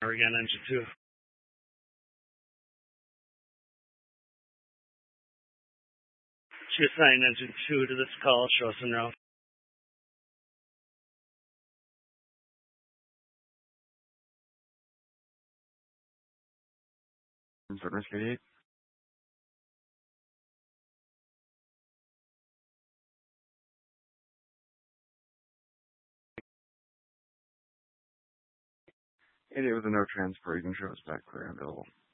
Again, engine 2. She assigned engine 2 to this call. Show us en route. Rescue 88. It was a no transfer. You can show us back clear and available.